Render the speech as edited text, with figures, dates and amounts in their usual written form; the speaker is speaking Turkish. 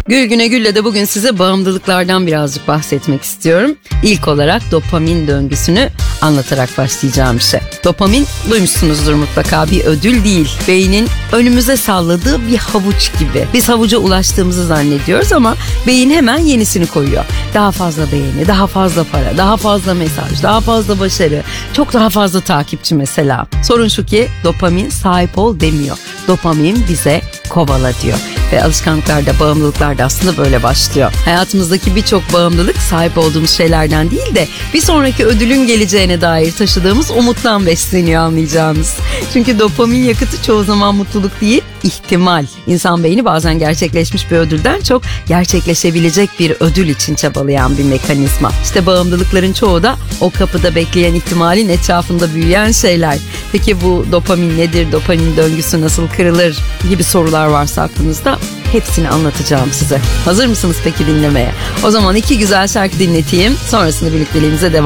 Gül Güne Gül'le de bugün size bağımlılıklardan birazcık bahsetmek istiyorum. İlk olarak dopamin döngüsünü anlatarak başlayacağım işe. Dopamin, duymuşsunuzdur mutlaka, bir ödül değil. Beynin önümüze salladığı bir havuç gibi. Biz havuca ulaştığımızı zannediyoruz ama beyin hemen yenisini koyuyor. Daha fazla beğeni, daha fazla para, daha fazla mesaj, daha fazla başarı, çok daha fazla takipçi mesela. Sorun şu ki dopamin sahip ol demiyor. Dopamin bize kovala diyor. Ve alışkanlıklarda, bağımlılıklarda aslında böyle başlıyor. Hayatımızdaki birçok bağımlılık sahip olduğumuz şeylerden değil de bir sonraki ödülün geleceğine dair taşıdığımız umuttan besleniyor, anlayacağınız. Çünkü dopamin yakıtı çoğu zaman mutluluk değil, ihtimal. İnsan beyni bazen gerçekleşmiş bir ödülden çok gerçekleşebilecek bir ödül için çabalayan bir mekanizma. İşte bağımlılıkların çoğu da o kapıda bekleyen ihtimalin etrafında büyüyen şeyler. Peki bu dopamin nedir? Dopamin döngüsü nasıl kırılır? Gibi sorular varsa aklınızda hepsini anlatacağım size. Hazır mısınız peki dinlemeye? O zaman 2 güzel şarkı dinleteyim. Sonrasında birlikteliğimize devam